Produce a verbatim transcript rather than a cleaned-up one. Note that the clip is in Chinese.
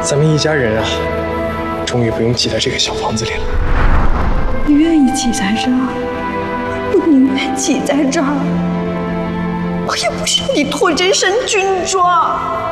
咱们一家人啊，终于不用挤在这个小房子里了。 你愿意挤在这儿，我宁愿挤在这儿，我也不需要你脱这身军装。